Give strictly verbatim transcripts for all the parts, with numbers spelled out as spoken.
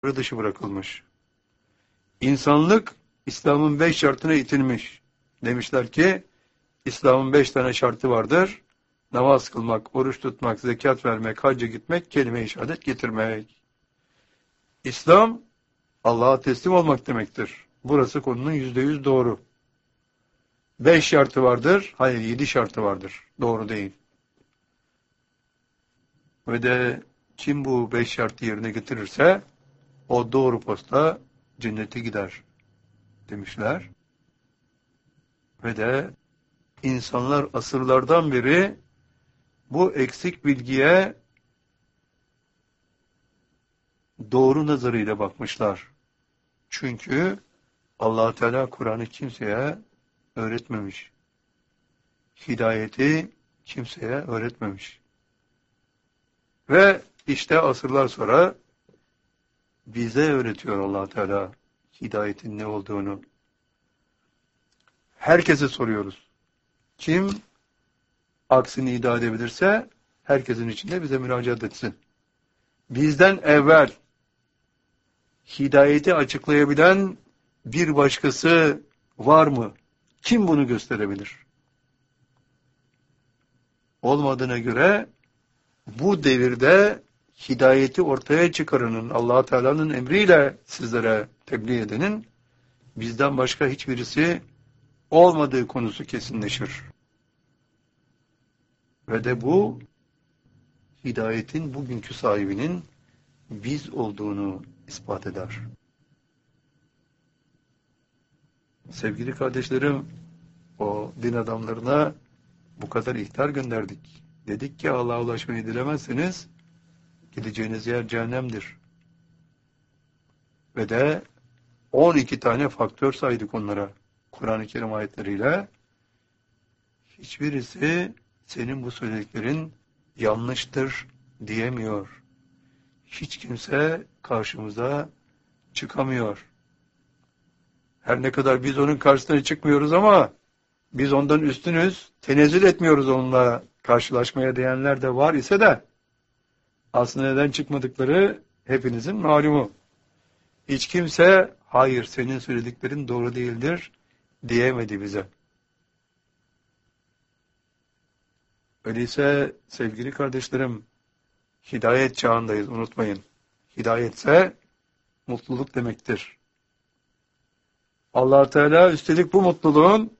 dışı bırakılmış. İnsanlık İslam'ın beş şartına itilmiş. Demişler ki İslam'ın beş tane şartı vardır. Namaz kılmak, oruç tutmak, zekat vermek, hacca gitmek, kelime-i şehadet getirmek. İslam Allah'a teslim olmak demektir. Burası konunun yüzde yüz doğru. Beş şartı vardır. Hayır, yedi şartı vardır. Doğru değil. Ve de kim bu beş şartı yerine getirirse o doğru posta cennete gider demişler. Ve de insanlar asırlardan beri bu eksik bilgiye doğru nazarıyla bakmışlar. Çünkü Allah Teala Kur'an'ı kimseye öğretmemiş. Hidayeti kimseye öğretmemiş. Ve işte asırlar sonra bize öğretiyor Allah Teala hidayetin ne olduğunu. Herkese soruyoruz. Kim aksini iddia edebilirse herkesin içinde bize müracaat etsin. Bizden evvel hidayeti açıklayabilen bir başkası var mı? Kim bunu gösterebilir? Olmadığına göre bu devirde hidayeti ortaya çıkaranın, Allah Teala'nın emriyle sizlere tebliğ edenin bizden başka hiçbirisi olmadığı konusu kesinleşir. Ve de bu hidayetin bugünkü sahibinin biz olduğunu ispat eder. Sevgili kardeşlerim, o din adamlarına bu kadar ihtar gönderdik. Dedik ki Allah'a ulaşmayı dilemezseniz gideceğiniz yer cehennemdir. Ve de on iki tane faktör saydık onlara Kur'an-ı Kerim ayetleriyle. Hiçbirisi senin bu söylediklerin yanlıştır diyemiyor. Hiç kimse karşımıza çıkamıyor. Her ne kadar biz onun karşısına çıkmıyoruz ama biz ondan üstünüz, tenezzül etmiyoruz onunla karşılaşmaya diyenler de var ise de aslında neden çıkmadıkları hepinizin malumu. Hiç kimse hayır senin söylediklerin doğru değildir diyemedi bize. Öyleyse sevgili kardeşlerim, hidayet çağındayız, unutmayın. Hidayetse mutluluk demektir. Allah Teala üstelik bu mutluluğun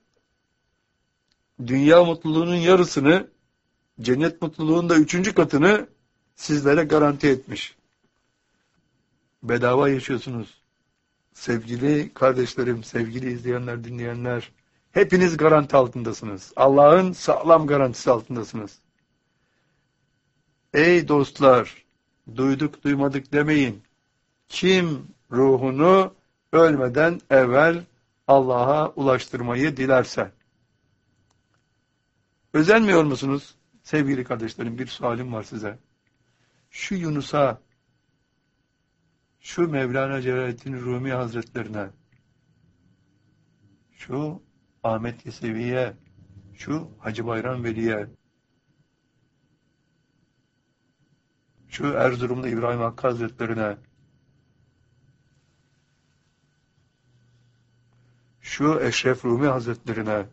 dünya mutluluğunun yarısını, cennet mutluluğunun da üçüncü katını sizlere garanti etmiş. Bedava yaşıyorsunuz. Sevgili kardeşlerim, sevgili izleyenler, dinleyenler, hepiniz garanti altındasınız. Allah'ın sağlam garantisi altındasınız. Ey dostlar, duyduk duymadık demeyin. Kim ruhunu ölmeden evvel Allah'a ulaştırmayı dilerse. Özenmiyor musunuz? Sevgili kardeşlerim, bir sualim var size. Şu Yunus'a, şu Mevlana Celaleddin Rumi Hazretlerine, şu Ahmet Yesevi'ye, şu Hacı Bayram Veli'ye, şu Erzurumlu İbrahim Hakkı Hazretlerine, şu Eşref Rumi Hazretlerine,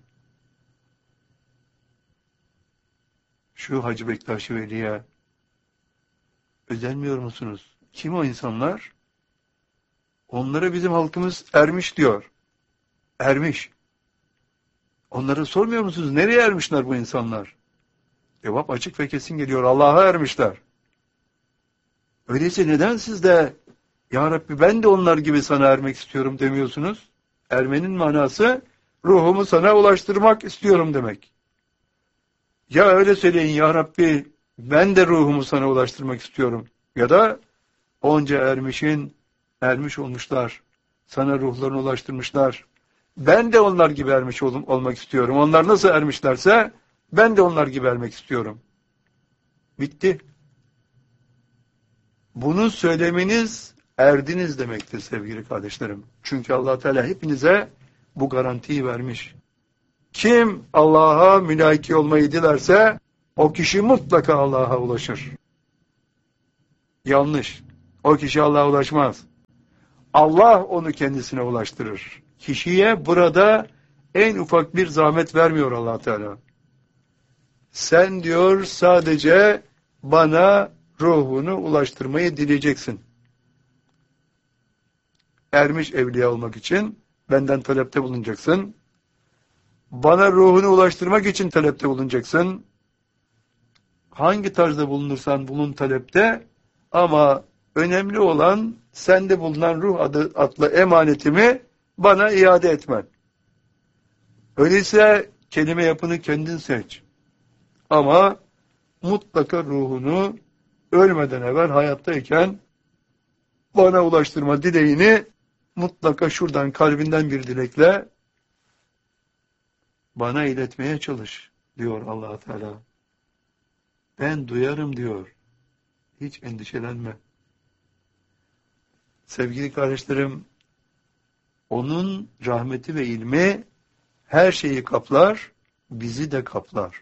şu Hacı Bektaş Veli'ye özenmiyor musunuz? Kim o insanlar? Onlara bizim halkımız ermiş diyor. Ermiş. Onlara sormuyor musunuz? Nereye ermişler bu insanlar? Cevap açık ve kesin geliyor. Allah'a ermişler. Öyleyse neden siz de Ya Rabbi ben de onlar gibi sana ermek istiyorum demiyorsunuz? Ermenin manası ruhumu sana ulaştırmak istiyorum demek. Ya öyle söyleyin Ya Rabbi ben de ruhumu sana ulaştırmak istiyorum. Ya da onca ermişin ermiş olmuşlar. Sana ruhlarını ulaştırmışlar. Ben de onlar gibi ermiş ol olmak istiyorum. Onlar nasıl ermişlerse ben de onlar gibi ermek istiyorum. Bitti. Bunu söylemeniz erdiniz demektir sevgili kardeşlerim. Çünkü Allah Teala hepinize bu garantiyi vermiş. Kim Allah'a mülaki olmayı dilerse o kişi mutlaka Allah'a ulaşır. Yanlış. O kişi Allah'a ulaşmaz. Allah onu kendisine ulaştırır. Kişiye burada en ufak bir zahmet vermiyor Allah Teala. Sen diyor sadece bana ruhunu ulaştırmayı dileyeceksin. Ermiş evliya olmak için benden talepte bulunacaksın. Bana ruhunu ulaştırmak için talepte bulunacaksın. Hangi tarzda bulunursan bulun talepte, ama önemli olan sende bulunan ruh adı, adlı emanetimi bana iade etmen. Öyleyse kelime yapını kendin seç. Ama mutlaka ruhunu ölmeden evvel hayattayken bana ulaştırma dileğini mutlaka şuradan kalbinden bir dilekle bana iletmeye çalış diyor Allah Teala. Ben duyarım diyor. Hiç endişelenme. Sevgili kardeşlerim, onun rahmeti ve ilmi her şeyi kaplar, bizi de kaplar.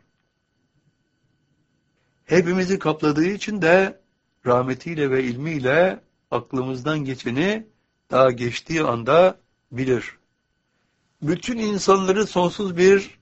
Hepimizi kapladığı için de rahmetiyle ve ilmiyle aklımızdan geçeni daha geçtiği anda bilir. Bütün insanları sonsuz bir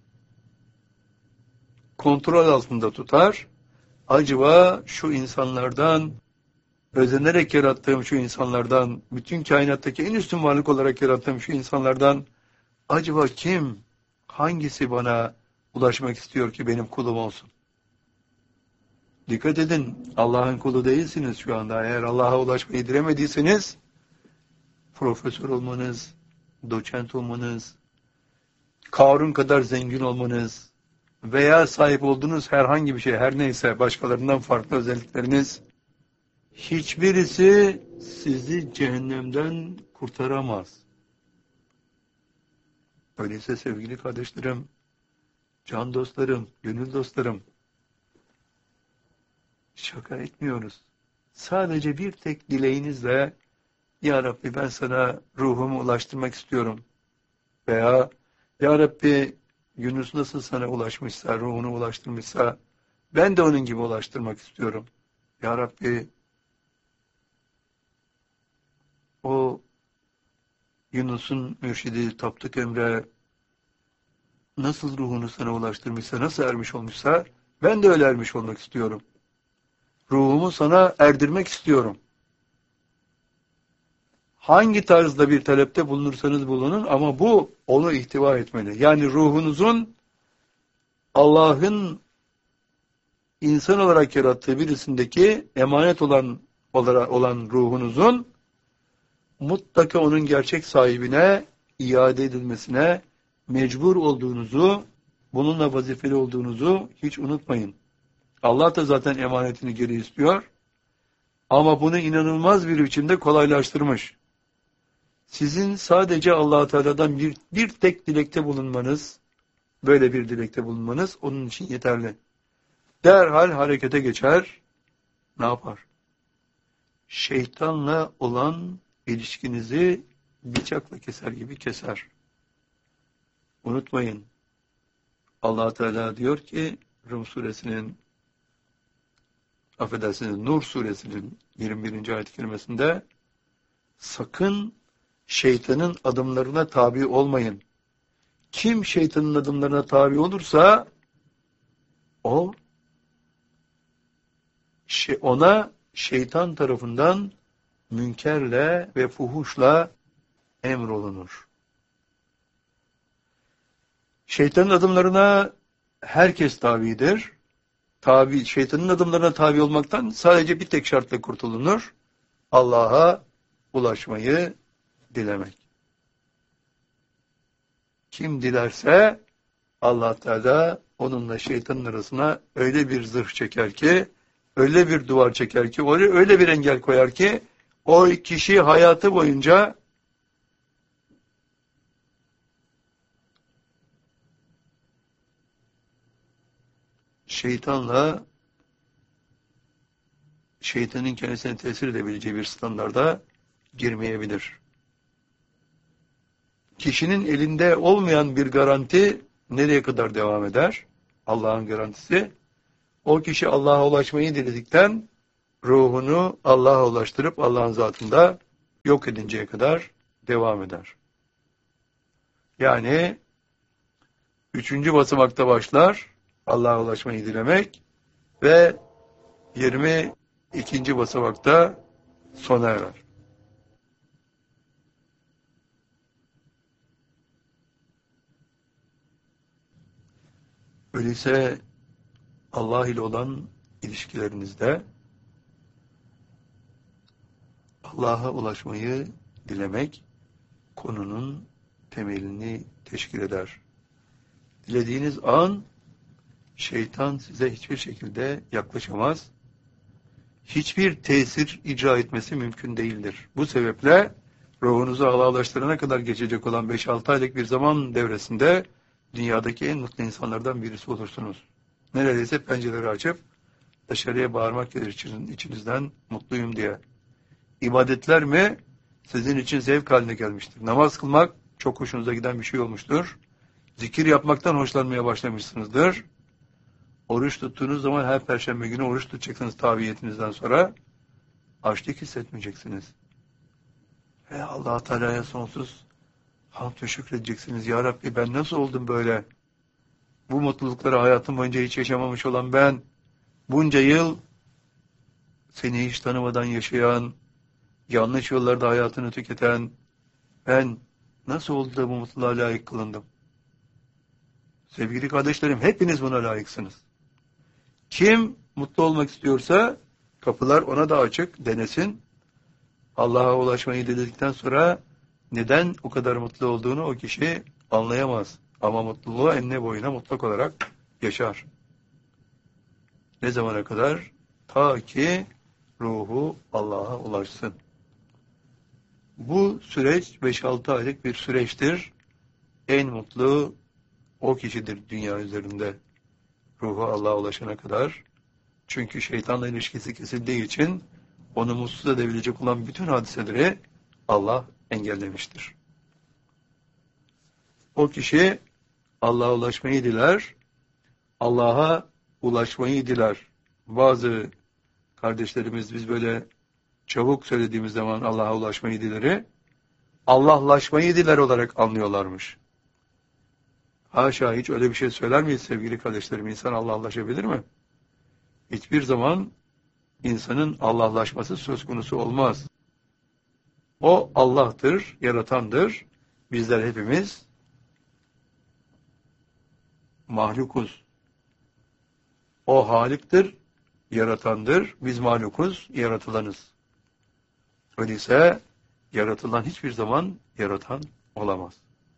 kontrol altında tutar. Acaba şu insanlardan, özenerek yarattığım şu insanlardan, bütün kainattaki en üstün varlık olarak yarattığım şu insanlardan acaba kim, hangisi bana ulaşmak istiyor ki benim kulum olsun? Dikkat edin, Allah'ın kulu değilsiniz şu anda. Eğer Allah'a ulaşmayı dilemediyseniz, profesör olmanız, doçent olmanız, Karun kadar zengin olmanız veya sahip olduğunuz herhangi bir şey, her neyse başkalarından farklı özellikleriniz, hiçbirisi sizi cehennemden kurtaramaz. Öyleyse sevgili kardeşlerim, can dostlarım, gönül dostlarım, şaka etmiyoruz. Sadece bir tek dileğinizle, Ya Rabbi ben sana ruhumu ulaştırmak istiyorum. Veya Ya Rabbi Yunus nasıl sana ulaşmışsa, ruhunu ulaştırmışsa, ben de onun gibi ulaştırmak istiyorum. Ya Rabbi o Yunus'un mürşidi Tapduk Emre nasıl ruhunu sana ulaştırmışsa, nasıl ermiş olmuşsa, ben de öyle ermiş olmak istiyorum. Ruhumu sana erdirmek istiyorum. Hangi tarzda bir talepte bulunursanız bulunun, ama bu onu ihtiva etmeli. Yani ruhunuzun Allah'ın insan olarak yarattığı birisindeki emanet olan olarak olan ruhunuzun mutlaka onun gerçek sahibine iade edilmesine mecbur olduğunuzu, bununla vazifeli olduğunuzu hiç unutmayın. Allah da zaten emanetini geri istiyor. Ama bunu inanılmaz bir biçimde kolaylaştırmış. Sizin sadece Allah Teala'dan bir, bir tek dilekte bulunmanız, böyle bir dilekte bulunmanız onun için yeterli. Derhal harekete geçer, ne yapar? Şeytanla olan ilişkinizi bıçakla keser gibi keser. Unutmayın, Allah Teala diyor ki Rum suresinin, affedersiniz Nur suresinin yirmi birinci ayet-i kerimesinde, sakın şeytanın adımlarına tabi olmayın. Kim şeytanın adımlarına tabi olursa o ona şeytan tarafından münkerle ve fuhuşla emrolunur. Şeytanın adımlarına herkes tabidir. Tabi, şeytanın adımlarına tabi olmaktan sadece bir tek şartla kurtulunur. Allah'a ulaşmayı dilemek. Kim dilerse Allah Teala onunla şeytanın arasına öyle bir zırh çeker ki, öyle bir duvar çeker ki, öyle bir engel koyar ki, o kişi hayatı boyunca şeytanla, şeytanın kendisine tesir edebileceği bir standarda girmeyebilir. Kişinin elinde olmayan bir garanti nereye kadar devam eder? Allah'ın garantisi. O kişi Allah'a ulaşmayı diledikten ruhunu Allah'a ulaştırıp Allah'ın zatında yok edinceye kadar devam eder. Yani üçüncü basamakta başlar Allah'a ulaşmayı dilemek ve yirmi ikinci basamakta sona erer. Öyleyse Allah ile olan ilişkilerinizde Allah'a ulaşmayı dilemek konunun temelini teşkil eder. Dilediğiniz an şeytan size hiçbir şekilde yaklaşamaz. Hiçbir tesir icra etmesi mümkün değildir. Bu sebeple ruhunuzu Allah'a ulaştırana kadar geçecek olan beş altı aylık bir zaman devresinde dünyadaki en mutlu insanlardan birisi olursunuz. Neredeyse pencereleri açıp dışarıya bağırmak gelir içinizden mutluyum diye. İbadetler mi sizin için zevk haline gelmiştir. Namaz kılmak çok hoşunuza giden bir şey olmuştur. Zikir yapmaktan hoşlanmaya başlamışsınızdır. Oruç tuttuğunuz zaman her perşembe günü oruç tutacaksınız tabiyetinizden sonra. Açlık hissetmeyeceksiniz. Ve Allah Teala'ya sonsuz hamd ve şükredeceksiniz. Ya Rabbi ben nasıl oldum böyle? Bu mutlulukları hayatım boyunca hiç yaşamamış olan ben, bunca yıl seni hiç tanımadan yaşayan, yanlış yollarda hayatını tüketen, ben nasıl oldu da bu mutluluğa layık kılındım? Sevgili kardeşlerim, hepiniz buna layıksınız. Kim mutlu olmak istiyorsa, kapılar ona da açık, denesin. Allah'a ulaşmayı dedikten sonra, neden o kadar mutlu olduğunu o kişi anlayamaz. Ama mutluluğu enine boyuna mutlak olarak yaşar. Ne zamana kadar? Ta ki ruhu Allah'a ulaşsın. Bu süreç beş altı aylık bir süreçtir. En mutlu o kişidir dünya üzerinde. Ruhu Allah'a ulaşana kadar. Çünkü şeytanla ilişkisi kesildiği için onu mutsuz edebilecek olan bütün hadiseleri Allah engellemiştir. O kişi Allah'a ulaşmayı diler, Allah'a ulaşmayı diler. Bazı kardeşlerimiz biz böyle çabuk söylediğimiz zaman Allah'a ulaşmayı dileri, Allah'laşmayı diler olarak anlıyorlarmış. Haşa, hiç öyle bir şey söyler miyiz sevgili kardeşlerim? İnsan Allah'laşabilir mi? Hiçbir zaman insanın Allah'laşması söz konusu olmaz. O Allah'tır, yaratandır. Bizler hepimiz mahlukuz. O Halik'tir, yaratandır. Biz mahlukuz, yaratılanız. Öyleyse yaratılan hiçbir zaman yaratan olamaz.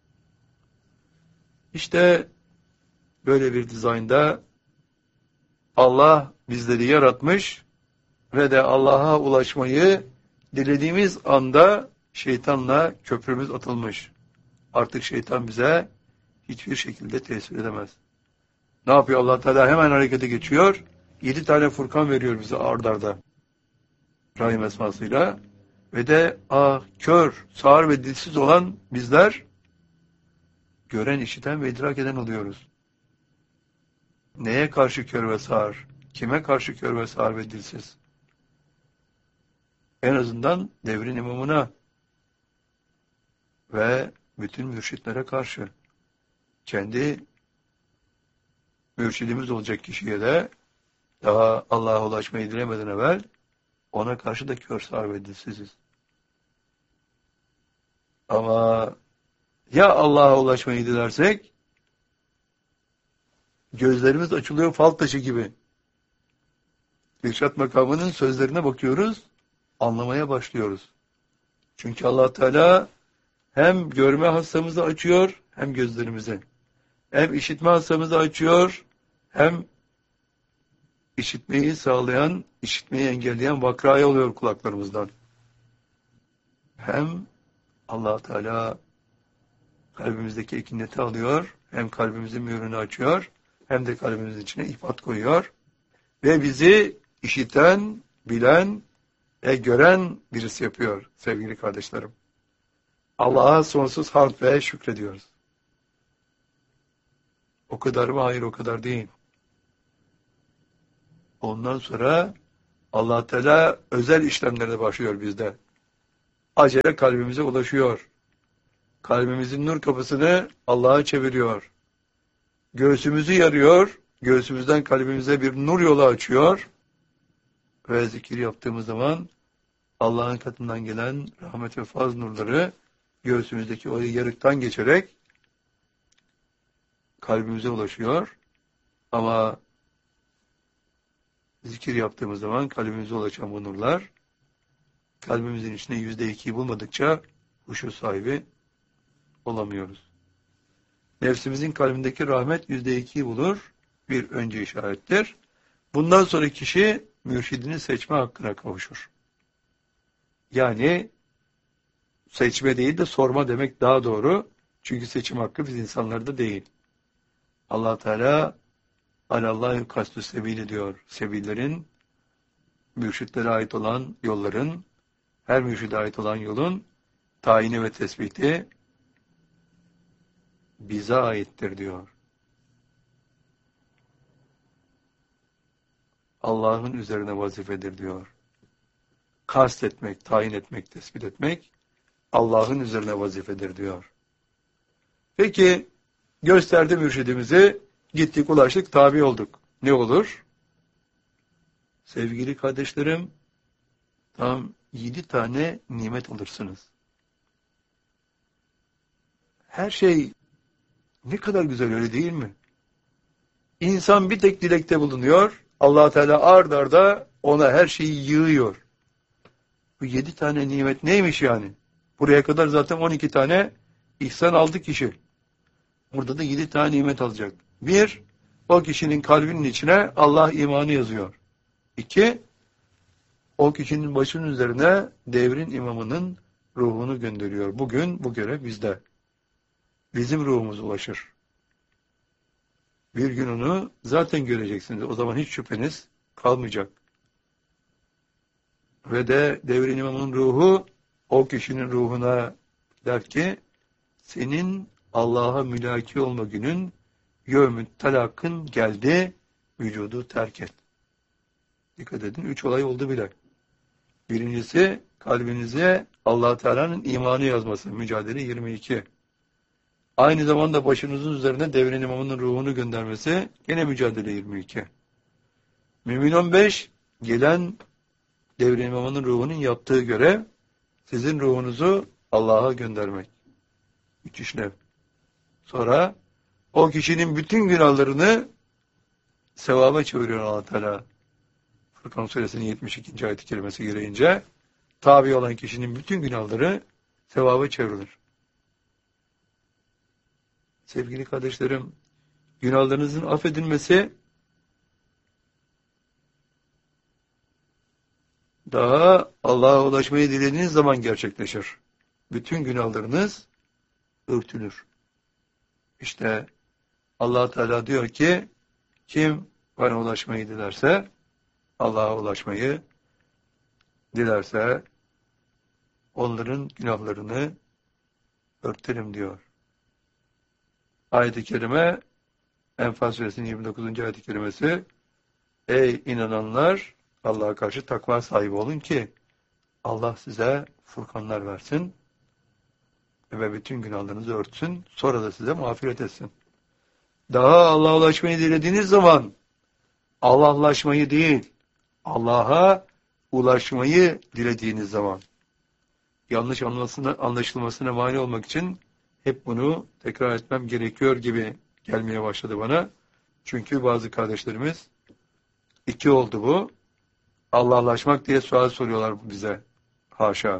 İşte böyle bir dizaynda Allah bizleri yaratmış ve de Allah'a ulaşmayı dilediğimiz anda şeytanla köprümüz atılmış. Artık şeytan bize hiçbir şekilde tesir edemez. Ne yapıyor Allah Teala? Hemen harekete geçiyor. Yedi tane Furkan veriyor bize ard arda. Rahim esmasıyla. Ve de ah, kör, sağır ve dilsiz olan bizler gören, işiten ve idrak eden oluyoruz. Neye karşı kör ve sağır? Kime karşı kör ve sağır ve dilsiz? En azından devrin imamına ve bütün mürşitlere karşı. Kendi mürşidimiz olacak kişiye de daha Allah'a ulaşmayı dilemeden evvel ona karşı da kör, sağır ve dilsiziz. Ama ya Allah'a ulaşmayı dilersek gözlerimiz açılıyor fal taşı gibi. İrşad makamının sözlerine bakıyoruz, anlamaya başlıyoruz. Çünkü Allah Teala hem görme hastamızı açıyor, hem gözlerimizi. Hem işitme hastamızı açıyor, hem işitmeyi sağlayan, işitmeyi engelleyen vakraya oluyor kulaklarımızdan. Hem Allah Teala kalbimizdeki ekineti alıyor, hem kalbimizin mühürünü açıyor, hem de kalbimizin içine ihbat koyuyor. Ve bizi işiten, bilen ve gören birisi yapıyor sevgili kardeşlerim. Allah'a sonsuz hamd ve şükrediyoruz. O kadar mı? Hayır, o kadar değil. Ondan sonra Allah Teala özel işlemlerine başlıyor bizde. acele kalbimize ulaşıyor. Kalbimizin nur kapısını Allah'a çeviriyor. Göğsümüzü yarıyor, göğsümüzden kalbimize bir nur yolu açıyor ve zikir yaptığımız zaman Allah'ın katından gelen rahmet ve faz nurları göğsümüzdeki o yarıktan geçerek kalbimize ulaşıyor. Ama zikir yaptığımız zaman kalbimize ulaşan bu nurlar kalbimizin içinde yüzde ikiyi bulmadıkça huşu sahibi olamıyoruz. Nefsimizin kalbindeki rahmet yüzde ikiyi bulur. Bir önce işarettir. Bundan sonra kişi mürşidini seçme hakkına kavuşur. Yani seçme değil de sorma demek daha doğru. Çünkü seçim hakkı biz insanlarda değil. Allah Teala Alallâhu kastü sebili diyor. Sebillerin, mürşitlere ait olan yolların, her mürşide ait olan yolun tayini ve tespiti bize aittir diyor. Allah'ın üzerine vazifedir diyor. Kast etmek, tayin etmek, tespit etmek Allah'ın üzerine vazifedir diyor. Peki gösterdi mürşidimizi, gittik ulaştık, tabi olduk. Ne olur? Sevgili kardeşlerim, tam yedi tane nimet alırsınız. Her şey ne kadar güzel, öyle değil mi? İnsan bir tek dilekte bulunuyor, Allah Teala ard arda ona her şeyi yığıyor. Bu yedi tane nimet neymiş yani? Buraya kadar zaten on iki tane ihsan aldı kişi. Burada da yedi tane nimet alacak. Bir, o kişinin kalbinin içine Allah imanı yazıyor. İki, o kişinin başının üzerine devrin imamının ruhunu gönderiyor. Bugün bu görev bizde. Bizim ruhumuz ulaşır. Bir gün onu zaten göreceksiniz. O zaman hiç şüpheniz kalmayacak. Ve de devrin imamının ruhu o kişinin ruhuna der ki senin Allah'a mülaki olma günün yevmü talakın geldi, vücudu terk et. Dikkat edin, üç olay oldu bile. Birincisi kalbinize Allah Teala'nın imanı yazması. Mücadele yirmi iki. Aynı zamanda başınızın üzerine devrin imamının ruhunu göndermesi. Gene mücadele yirmi iki. Mümin on beş. Gelen devrin imamının ruhunun yaptığı görev sizin ruhunuzu Allah'a göndermek. Üç işlev. Sonra o kişinin bütün günahlarını sevaba çeviriyor Allah Teala. Furkan Suresinin yetmiş ikinci ayet-i kerimesi gereğince tabi olan kişinin bütün günahları sevaba çevrilir. Sevgili kardeşlerim, günahlarınızın affedilmesi daha Allah'a ulaşmayı dilediğiniz zaman gerçekleşir. Bütün günahlarınız örtülür. İşte Allah Teala diyor ki kim bana ulaşmayı dilerse, Allah'a ulaşmayı dilerse onların günahlarını örterim diyor. Ayet-i kerime Enfal Suresinin yirmi dokuzuncu ayet-i kerimesi ey inananlar Allah'a karşı takva sahibi olun ki Allah size furkanlar versin ve bütün günahlarınızı örtsün, sonra da size mağfiret etsin. Daha Allah'a ulaşmayı dilediğiniz zaman Allah'laşmayı değil, Allah'a ulaşmayı dilediğiniz zaman yanlış anlaşılmasına mani olmak için hep bunu tekrar etmem gerekiyor gibi gelmeye başladı bana. Çünkü bazı kardeşlerimiz iki oldu bu. Allah'laşmak diye sual soruyorlar bize. Haşa.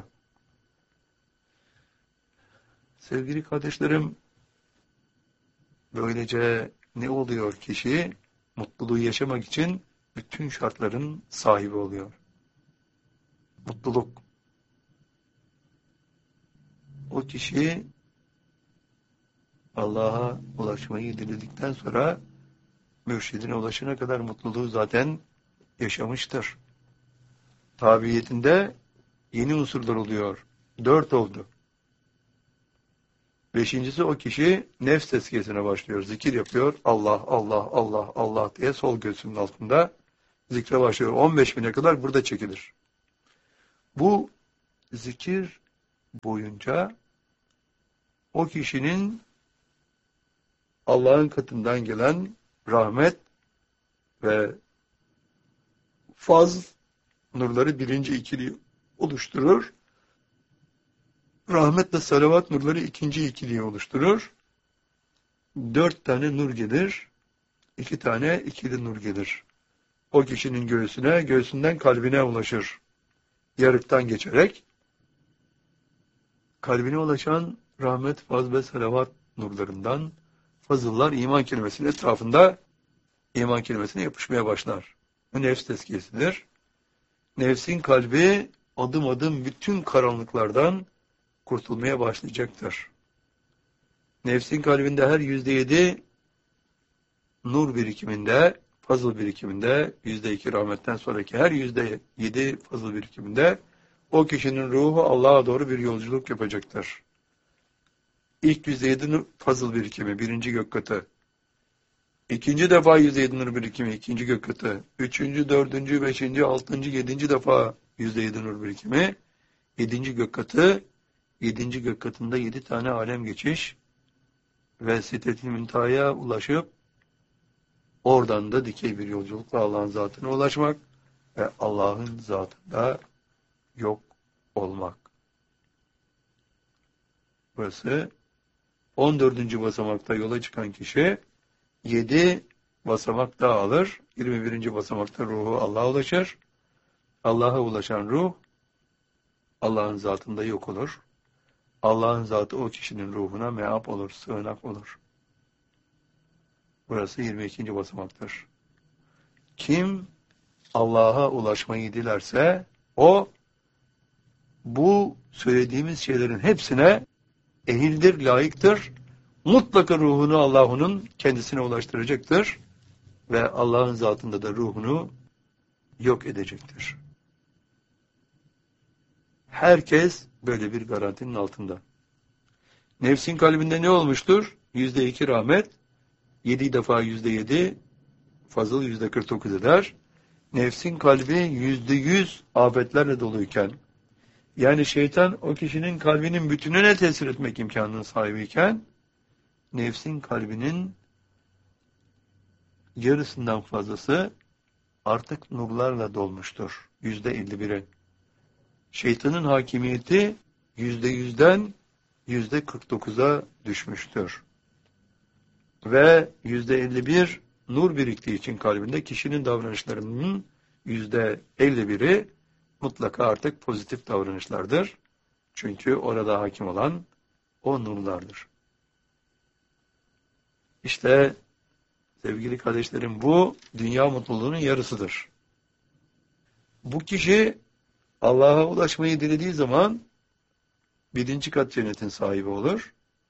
Sevgili kardeşlerim, böylece ne oluyor kişi? Mutluluğu yaşamak için bütün şartların sahibi oluyor. Mutluluk. O kişi Allah'a ulaşmayı diledikten sonra mürşidine ulaşana kadar mutluluğu zaten yaşamıştır. Tabiyetinde yeni unsurlar oluyor. Dört oldu. Beşincisi o kişi nefs tezkiyesine başlıyor. Zikir yapıyor. Allah, Allah, Allah, Allah diye sol göğsünün altında zikre başlıyor. on beş bine kadar burada çekilir. Bu zikir boyunca o kişinin Allah'ın katından gelen rahmet ve faz nurları birinci ikiliyi oluşturur. Rahmetle salavat nurları ikinci ikiliyi oluşturur. Dört tane nur gelir. İki tane ikili nur gelir. O kişinin göğsüne, göğsünden kalbine ulaşır. Yarıktan geçerek. Kalbine ulaşan rahmet, faz ve salavat nurlarından fazıllar iman kelimesinin etrafında iman kelimesine yapışmaya başlar. Bu nefs tezkiyesidir. Nefsin kalbi adım adım bütün karanlıklardan kurtulmaya başlayacaktır. Nefsin kalbinde her yüzde yedi nur birikiminde, fazıl birikiminde, yüzde iki rahmetten sonraki her yüzde yedi fazıl birikiminde o kişinin ruhu Allah'a doğru bir yolculuk yapacaktır. İlk yüzde yedi fazıl birikimi, birinci gök katı. İkinci defa yüzde yedi nur birikimi, ikinci gök katı. Üçüncü, dördüncü, beşinci, altıncı, yedinci defa yüzde yedi nur birikimi. Yedinci gök katı. Yedinci gök katında yedi tane alem geçiş ve Sidret-i Münteha'ya ulaşıp oradan da dikey bir yolculukla Allah'ın zatına ulaşmak ve Allah'ın zatında yok olmak. Burası on dördüncü basamakta yola çıkan kişi yedi basamak daha alır. yirmi birinci basamakta ruhu Allah'a ulaşır. Allah'a ulaşan ruh Allah'ın zatında yok olur. Allah'ın zatı o kişinin ruhuna meap olur, sığınak olur. Burası yirmi ikinci basamaktır. Kim Allah'a ulaşmayı dilerse o bu söylediğimiz şeylerin hepsine ehildir, layıktır. Mutlaka ruhunu Allah onun kendisine ulaştıracaktır ve Allah'ın zatında da ruhunu yok edecektir. Herkes böyle bir garantinin altında. Nefsin kalbinde ne olmuştur? Yüzde iki rahmet, yedi defa yüzde yedi, fazıl yüzde kırk dokuz eder. Nefsin kalbi yüzde yüz afetlerle doluyken, yani şeytan o kişinin kalbinin bütününe tesir etmek imkanının sahibiyken, nefsin kalbinin yarısından fazlası artık nurlarla dolmuştur. Yüzde elli biri. Şeytanın hakimiyeti yüzde yüzden yüzde kırk dokuza düşmüştür. Ve yüzde elli bir nur biriktiği için kalbinde kişinin davranışlarının yüzde elli biri mutlaka artık pozitif davranışlardır. Çünkü orada hakim olan o nurlardır. İşte sevgili kardeşlerim, bu dünya mutluluğunun yarısıdır. Bu kişi Allah'a ulaşmayı dilediği zaman birinci kat cennetin sahibi olur.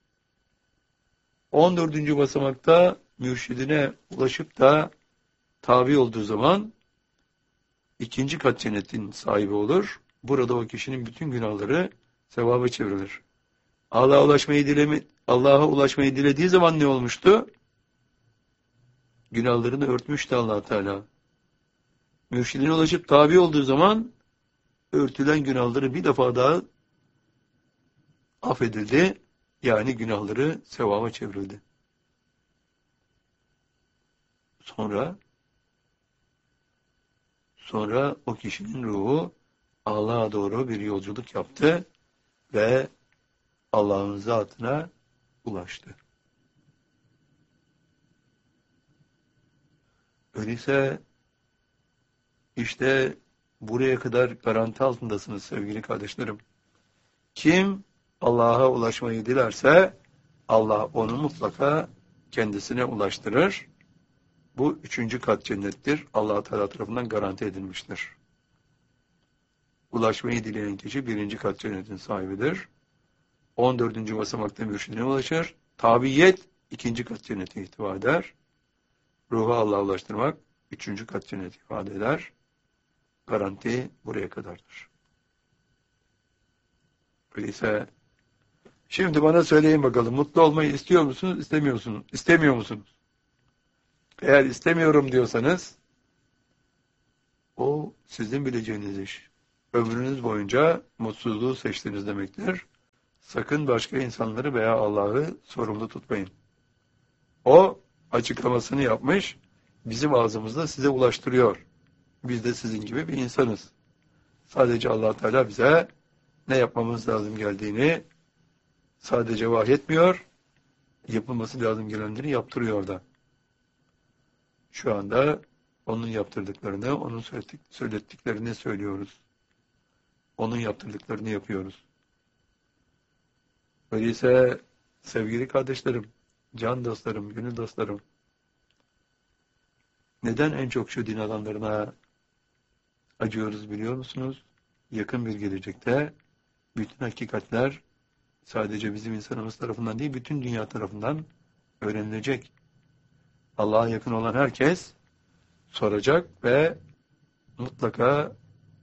on dördüncü basamakta mürşidine ulaşıp da tabi olduğu zaman ikinci kat cennetin sahibi olur. Burada o kişinin bütün günahları sevaba çevrilir. Allah'a ulaşmayı dileme, Allah'a ulaşmayı dilediği zaman ne olmuştu? Günahlarını örtmüştü Allah Teala. Mürşidine ulaşıp tabi olduğu zaman örtülen günahları bir defa daha affedildi. Yani günahları sevaba çevrildi. Sonra sonra o kişinin ruhu Allah'a doğru bir yolculuk yaptı ve Allah'ın zatına ulaştı. Öyleyse işte buraya kadar garanti altındasınız sevgili kardeşlerim. Kim Allah'a ulaşmayı dilerse Allah onu mutlaka kendisine ulaştırır. Bu üçüncü kat cennettir. Allah Teala tarafından garanti edilmiştir. Ulaşmayı dileyen kişi birinci kat cennetin sahibidir. on dördüncü basamakta mürşidine ulaşır. Tabiyet ikinci kat cenneti ihtiva eder. Ruhu Allah'a ulaştırmak üçüncü kat cenneti ifade eder. Garanti buraya kadardır. Öyleyse şimdi bana söyleyin bakalım, mutlu olmayı istiyor musunuz, istemiyor musunuz? İstemiyor musunuz? Eğer istemiyorum diyorsanız o sizin bileceğiniz iş. Ömrünüz boyunca mutsuzluğu seçtiniz demektir. sakın başka insanları veya Allah'ı sorumlu tutmayın. O açıklamasını yapmış, bizim ağzımızda size ulaştırıyor. Biz de sizin gibi bir insanız. Sadece Allah Teala bize ne yapmamız lazım geldiğini sadece vahyetmiyor, yapılması lazım gelenleri yaptırıyor da. Şu anda onun yaptırdıklarını, onun söylettiklerini söylüyoruz. Onun yaptırdıklarını yapıyoruz. Öyleyse sevgili kardeşlerim, can dostlarım, gönül dostlarım, neden en çok şu din adamlarına acıyoruz biliyor musunuz? Yakın bir gelecekte bütün hakikatler sadece bizim insanımız tarafından değil, bütün dünya tarafından öğrenilecek. Allah'a yakın olan herkes soracak ve mutlaka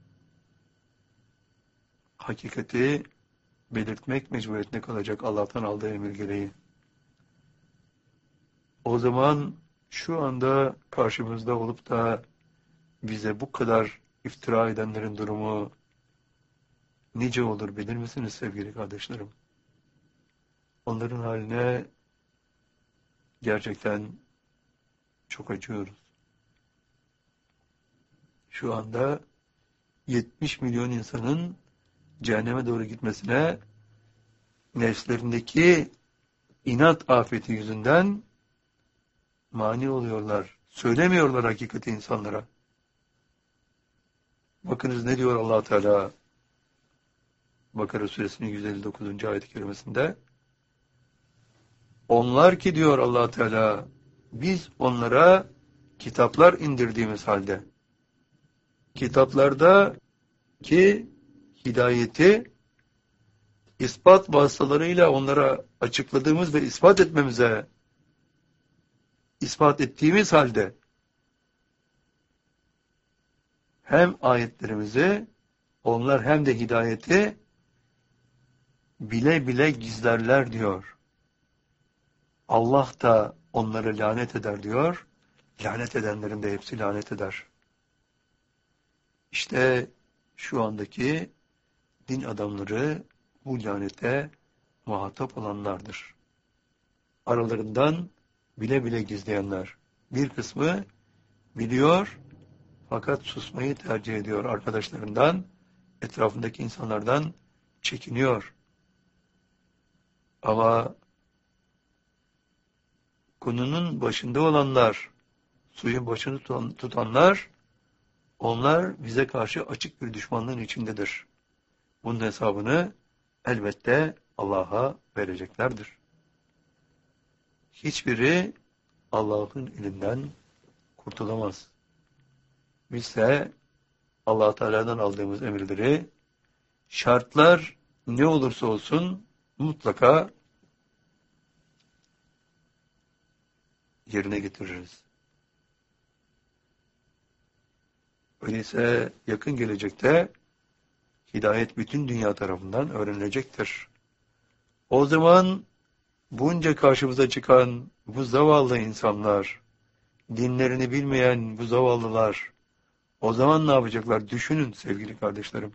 hakikati belirtmek mecburiyetine kalacak Allah'tan aldığı emir gereği. O zaman şu anda karşımızda olup da bize bu kadar iftira edenlerin durumu nice olur bilir misiniz sevgili kardeşlerim? Onların haline gerçekten çok acıyoruz. Şu anda yetmiş milyon insanın cehenneme doğru gitmesine nefslerindeki inat afeti yüzünden mani oluyorlar. Söylemiyorlar hakikati insanlara. Bakınız ne diyor Allah Teala Bakara suresinin yüz elli dokuzuncu ayet-i kerimesinde. Onlar ki diyor Allah Teala biz onlara kitaplar indirdiğimiz halde kitaplarda ki hidayeti ispat vasıtalarıyla onlara açıkladığımız ve ispat etmemize ispat ettiğimiz halde hem ayetlerimizi onlar hem de hidayeti bile bile gizlerler diyor. Allah da onları lanet eder diyor. Lanet edenlerin de hepsi lanet eder. İşte şu andaki din adamları bu lanete muhatap olanlardır. Aralarından bile bile gizleyenler. Bir kısmı biliyor fakat susmayı tercih ediyor arkadaşlarından, etrafındaki insanlardan çekiniyor. Ama konunun başında olanlar, suyun başını tutanlar, onlar bize karşı açık bir düşmanlığın içindedir. Bunun hesabını elbette Allah'a vereceklerdir. Hiçbiri Allah'ın elinden kurtulamaz. Bizse Allah Teala'dan aldığımız emirleri şartlar ne olursa olsun mutlaka yerine getiririz. Öyleyse yakın gelecekte hidayet bütün dünya tarafından öğrenilecektir. O zaman bunca karşımıza çıkan bu zavallı insanlar, dinlerini bilmeyen bu zavallılar, o zaman ne yapacaklar? Düşünün sevgili kardeşlerim.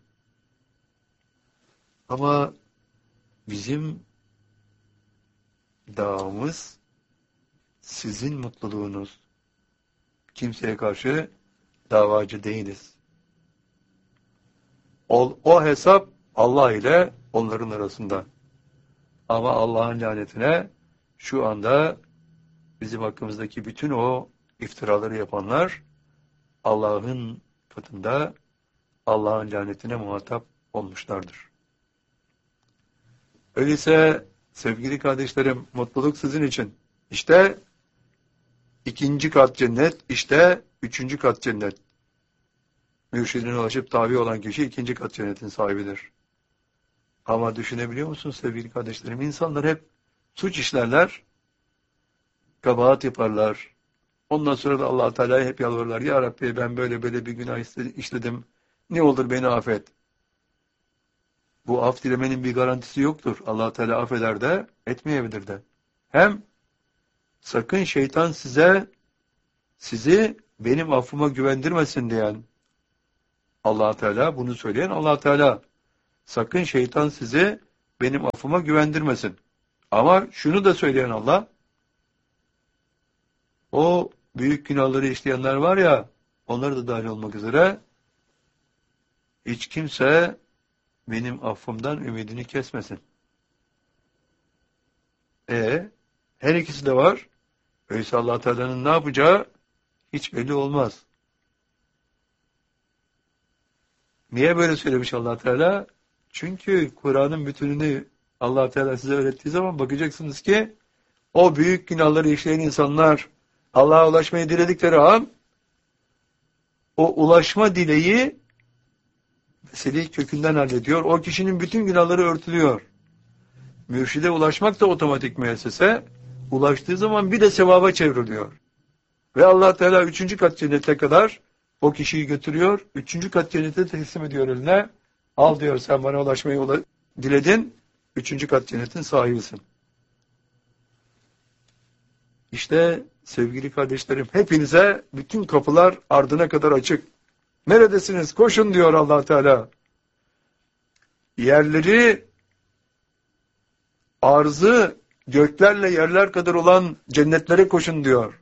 Ama bizim davamız sizin mutluluğunuz. Kimseye karşı davacı değiliz. O, o hesap Allah ile onların arasında. Ama Allah'ın lanetine şu anda bizim hakkımızdaki bütün o iftiraları yapanlar Allah'ın katında Allah'ın lanetine muhatap olmuşlardır. Öyleyse sevgili kardeşlerim, mutluluk sizin için. İşte ikinci kat cennet, işte üçüncü kat cennet. Mürşidine ulaşıp tabi olan kişi ikinci kat cennetin sahibidir. Ama düşünebiliyor musunuz sevgili kardeşlerim? İnsanlar hep suç işlerler, kabahat yaparlar. Ondan sonra da Allah Teala'ya hep yalvarırlar. Ya Rabbi ben böyle böyle bir günah işledim. Ne olur beni affet. Bu af dilemenin bir garantisi yoktur. Allah Teala affeder de etmeyebilir de. Hem sakın şeytan size sizi benim affıma güvendirmesin diyen Allah Teala, bunu söyleyen Allah Teala. Sakın şeytan sizi benim affıma güvendirmesin. Ama şunu da söyleyen Allah, o büyük günahları işleyenler var ya, onları da dahil olmak üzere, hiç kimse benim affımdan ümidini kesmesin. E, her ikisi de var. Öyleyse Allah Teala'nın ne yapacağı hiç belli olmaz. Niye böyle söylemiş Allah Teala? Çünkü Kur'an'ın bütününü Allah Teala size öğrettiği zaman bakacaksınız ki o büyük günahları işleyen insanlar Allah'a ulaşmayı diledikleri an o ulaşma dileği meseleyi kökünden hallediyor. O kişinin bütün günahları örtülüyor. Mürşide ulaşmak da otomatik müessese. Ulaştığı zaman bir de sevaba çevriliyor. Ve Allah Teala üçüncü kat cennete kadar o kişiyi götürüyor. Üçüncü kat cennete teslim ediyor eline. Al diyor, sen bana ulaşmayı ula diledin. Üçüncü kat cennetin sahibisin. İşte sevgili kardeşlerim, hepinize bütün kapılar ardına kadar açık. Neredesiniz? Koşun diyor Allah Teala. Yerleri, arzı göklerle yerler kadar olan cennetlere koşun diyor.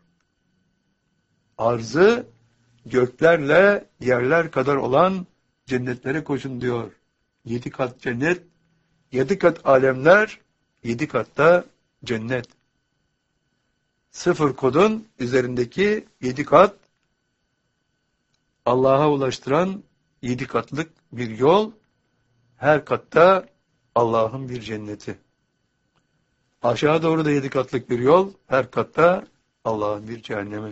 Arzı göklerle yerler kadar olan cennetlere koşun diyor. Yedi kat cennet, yedi kat alemler, yedi katta cennet. Sıfır kodun üzerindeki yedi kat Allah'a ulaştıran yedi katlık bir yol, her katta Allah'ın bir cenneti. Aşağı doğru da yedi katlık bir yol, her katta Allah'ın bir cehennemi.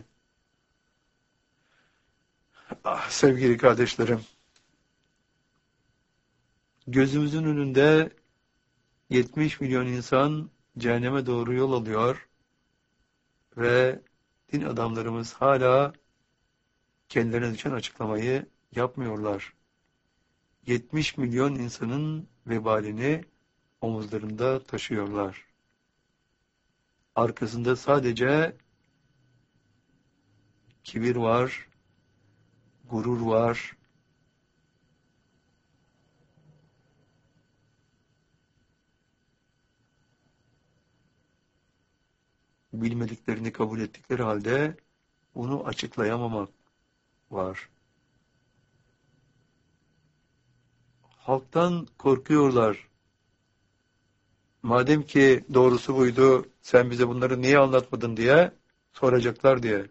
Ah sevgili kardeşlerim, gözümüzün önünde yetmiş milyon insan cehenneme doğru yol alıyor ve din adamlarımız hala kendilerine düşen açıklamayı yapmıyorlar. yetmiş milyon insanın vebalini omuzlarında taşıyorlar. Arkasında sadece kibir var, gurur var, bilmediklerini kabul ettikleri halde onu açıklayamamak var. Halktan korkuyorlar. Madem ki doğrusu buydu, sen bize bunları niye anlatmadın diye soracaklar diye.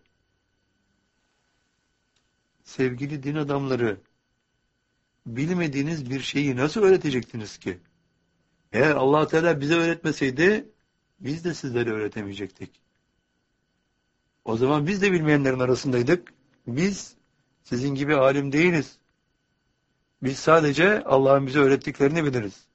Sevgili din adamları, bilmediğiniz bir şeyi nasıl öğretecektiniz ki? Eğer Allah Teala bize öğretmeseydi, biz de sizlere öğretemeyecektik. O zaman biz de bilmeyenlerin arasındaydık. Biz sizin gibi alim değiliz. Biz sadece Allah'ın bize öğrettiklerini biliriz.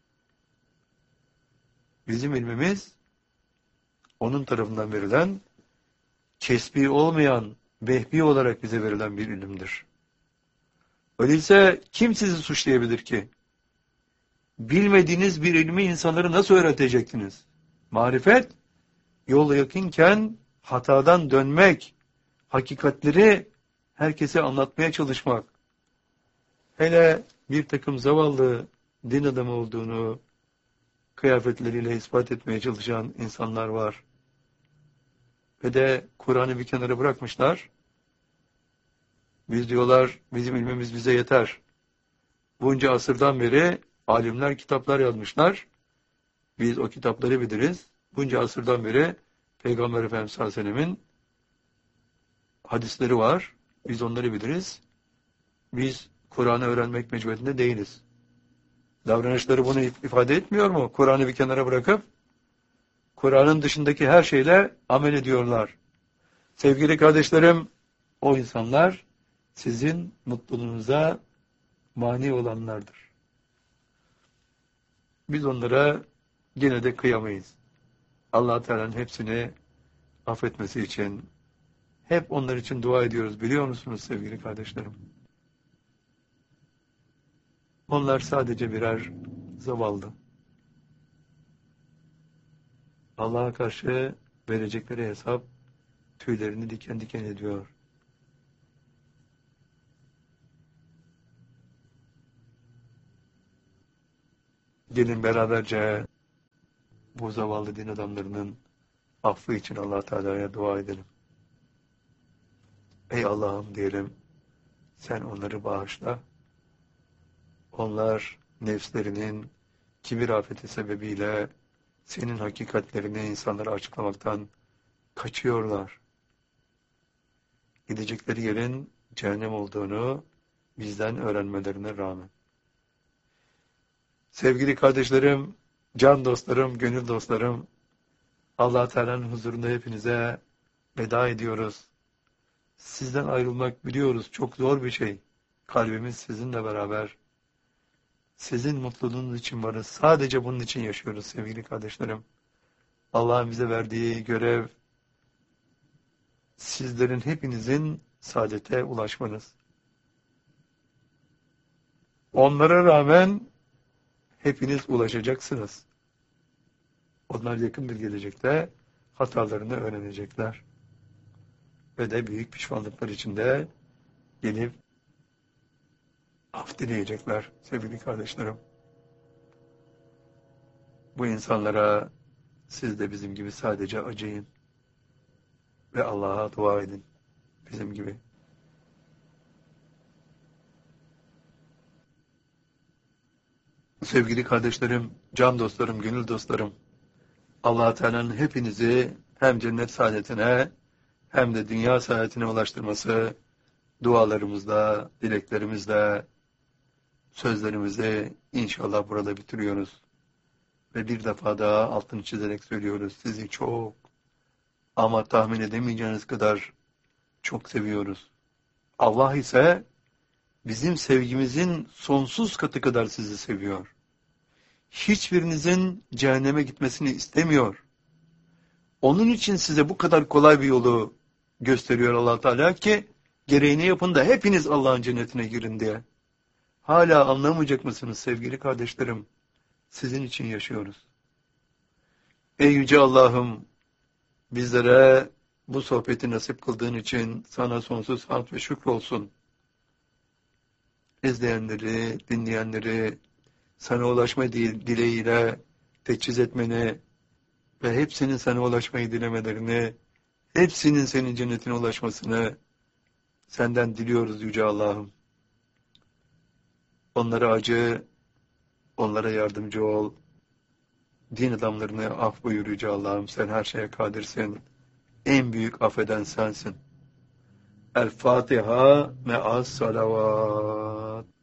Bizim ilmimiz onun tarafından verilen, kesbi olmayan, vehbi olarak bize verilen bir ilimdir. Öyleyse kim sizi suçlayabilir ki? Bilmediğiniz bir ilmi insanlara nasıl öğretecektiniz? Marifet, yol yakınken hatadan dönmek, hakikatleri herkese anlatmaya çalışmak. Hele bir takım zavallı din adamı olduğunu kıyafetleriyle ispat etmeye çalışan insanlar var. Ve de Kur'an'ı bir kenara bırakmışlar. Biz diyorlar, bizim ilmimiz bize yeter. Bunca asırdan beri alimler kitaplar yazmışlar. Biz o kitapları biliriz. Bunca asırdan beri Peygamber Efendimiz sallallahu aleyhi ve sellem'in hadisleri var. Biz onları biliriz. Biz Kur'an'ı öğrenmek mecburiyetinde değiliz. Davranışları bunu ifade etmiyor mu? Kur'an'ı bir kenara bırakıp Kur'an'ın dışındaki her şeyle amel ediyorlar. Sevgili kardeşlerim, o insanlar sizin mutluluğunuza mani olanlardır. Biz onlara gene de kıyamayız. Allah Teala'nın hepsini affetmesi için hep onlar için dua ediyoruz, biliyor musunuz sevgili kardeşlerim? Onlar sadece birer zavallı. Allah'a karşı verecekleri hesap tüylerini diken diken ediyor. gelin beraberce bu zavallı din adamlarının affı için Allah Teala'ya dua edelim. Ey Allah'ım diyelim, sen onları bağışla. Onlar nefslerinin kibir afeti sebebiyle senin hakikatlerini insanlara açıklamaktan kaçıyorlar. Gidecekleri yerin cehennem olduğunu bizden öğrenmelerine rağmen. Sevgili kardeşlerim, can dostlarım, gönül dostlarım, Allah Teala'nın huzurunda hepinize veda ediyoruz. Sizden ayrılmak biliyoruz çok zor bir şey. Kalbimiz sizinle beraber. Sizin mutluluğunuz için varız. Sadece bunun için yaşıyoruz sevgili kardeşlerim. Allah'ın bize verdiği görev, sizlerin hepinizin saadete ulaşmanız. Onlara rağmen hepiniz ulaşacaksınız. Onlar yakın bir gelecekte hatalarını öğrenecekler. Ve de büyük pişmanlıklar içinde gelip af dileyecekler sevgili kardeşlerim. Bu insanlara siz de bizim gibi sadece acıyın ve Allah'a dua edin bizim gibi. Sevgili kardeşlerim, can dostlarım, gönül dostlarım, Allah Teala'nın hepinizi hem cennet saadetine hem de dünya saadetine ulaştırması dualarımızla, dileklerimizle, sözlerimizi inşallah burada bitiriyoruz. Ve bir defa daha altını çizerek söylüyoruz. Sizi çok ama tahmin edemeyeceğiniz kadar çok seviyoruz. Allah ise bizim sevgimizin sonsuz katı kadar sizi seviyor. Hiçbirinizin cehenneme gitmesini istemiyor. Onun için size bu kadar kolay bir yolu gösteriyor Allah Teala ki gereğini yapın da hepiniz Allah'ın cennetine girin diye. Hala anlamayacak mısınız sevgili kardeşlerim? Sizin için yaşıyoruz. Ey Yüce Allah'ım, bizlere bu sohbeti nasip kıldığın için sana sonsuz hamd ve şükür olsun. İzleyenleri, dinleyenleri sana ulaşma dileğiyle teçhiz etmeni ve hepsinin sana ulaşmayı dilemelerini, hepsinin senin cennetine ulaşmasını senden diliyoruz Yüce Allah'ım. Onlara acı, onlara yardımcı ol. Din adamlarını af buyur Yüce Allah'ım. Sen her şeye kadirsin. En büyük affeden sensin. El Fatiha me'as salavat.